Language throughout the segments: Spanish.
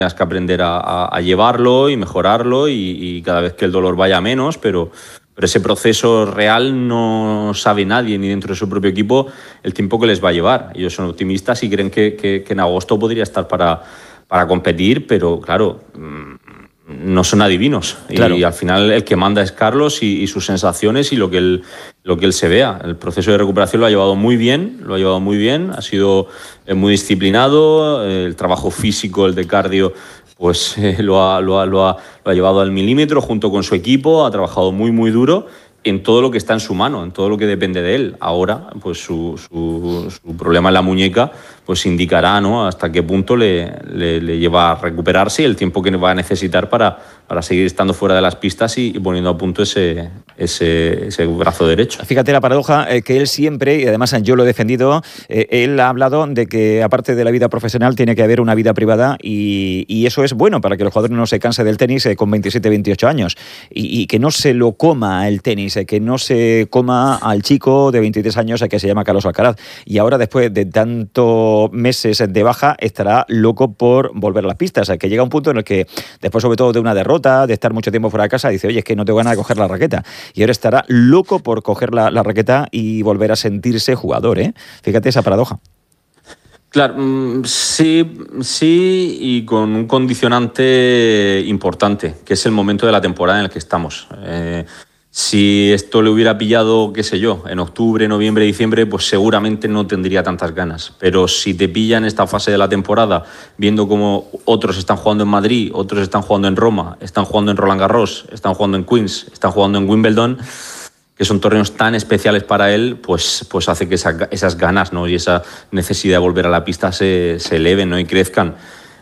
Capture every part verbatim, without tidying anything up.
Tienes que aprender a, a, a llevarlo y mejorarlo y, y cada vez que el dolor vaya menos, pero, pero ese proceso real no sabe nadie, ni dentro de su propio equipo, el tiempo que les va a llevar. Ellos son optimistas y creen que, que, que en agosto podría estar para, para competir, pero claro, no son adivinos. Claro. Y al final el que manda es Carlos y, y sus sensaciones y lo que, él, lo que él se vea. El proceso de recuperación lo ha llevado muy bien, lo ha llevado muy bien, ha sido muy disciplinado, el trabajo físico, el de cardio, pues eh, lo, ha, lo, ha, lo, ha, lo ha llevado al milímetro junto con su equipo, ha trabajado muy muy duro en todo lo que está en su mano, en todo lo que depende de él. Ahora, pues su, su, su problema en la muñeca pues indicará, ¿no?, hasta qué punto le, le, le lleva a recuperarse y el tiempo que va a necesitar para, para seguir estando fuera de las pistas y, y poniendo a punto ese, ese, ese brazo derecho. Fíjate la paradoja, eh, que él siempre, y además yo lo he defendido, eh, él ha hablado de que aparte de la vida profesional tiene que haber una vida privada y, y eso es bueno para que el jugador no se canse del tenis eh, con veintisiete, veintiocho años y, y que no se lo coma el tenis, eh, que no se coma al chico de veintitrés años eh, que se llama Carlos Alcaraz. Y ahora, después de tantos meses de baja, estará loco por volver a las pistas, eh, que llega un punto en el que, después sobre todo de una derrota, de estar mucho tiempo fuera de casa, dice, oye, es que no tengo ganas de coger la raqueta. Y ahora estará loco por coger la, la raqueta y volver a sentirse jugador, ¿eh? Fíjate esa paradoja. Claro, sí, sí, y con un condicionante importante, que es el momento de la temporada en el que estamos. Eh, si esto le hubiera pillado, qué sé yo, en octubre, noviembre, diciembre, pues seguramente no tendría tantas ganas. Pero si te pilla en esta fase de la temporada, viendo cómo otros están jugando en Madrid, otros están jugando en Roma, están jugando en Roland Garros, están jugando en Queens, están jugando en Wimbledon, que son torneos tan especiales para él, pues, pues hace que esa, esas ganas, ¿no?, y esa necesidad de volver a la pista se, se eleven, ¿no?, y crezcan.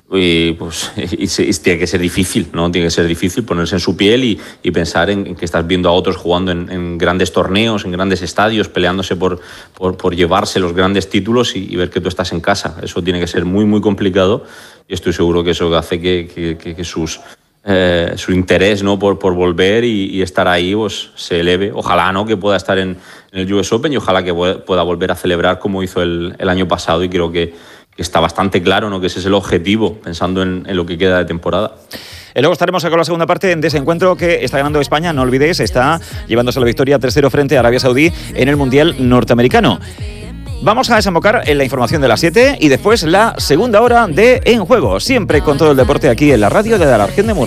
Y, pues, y, y tiene que ser difícil, ¿no? Tiene que ser difícil ponerse en su piel y, y pensar en, en que estás viendo a otros jugando en, en grandes torneos, en grandes estadios, peleándose por, por, por llevarse los grandes títulos y, y ver que tú estás en casa. Eso tiene que ser muy, muy complicado y estoy seguro que eso hace que, que, que, que sus... Eh, su interés, ¿no?, por, por volver y, y estar ahí pues, se eleve. Ojalá, ¿no?, que pueda estar en, en el U S Open y ojalá que pueda volver a celebrar como hizo el, el año pasado y creo que, que está bastante claro, ¿no?, que ese es el objetivo pensando en, en lo que queda de temporada. Y luego estaremos con la segunda parte de ese encuentro que está ganando España, no olvidéis, está llevándose la victoria tres cero frente a Arabia Saudí en el Mundial Norteamericano. Vamos a desembocar en la información de las siete y después la segunda hora de En Juego, siempre con todo el deporte aquí en la radio de la región de Murcia.